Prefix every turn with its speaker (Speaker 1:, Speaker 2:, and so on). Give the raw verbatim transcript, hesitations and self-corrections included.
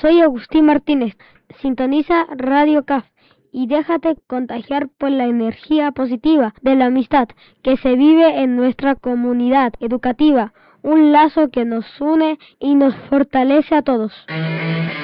Speaker 1: Soy Agustín Martínez. Sintoniza Radio C A F y déjate contagiar por la energía positiva de la amistad que se vive en nuestra comunidad educativa, un lazo que nos une y nos fortalece a todos.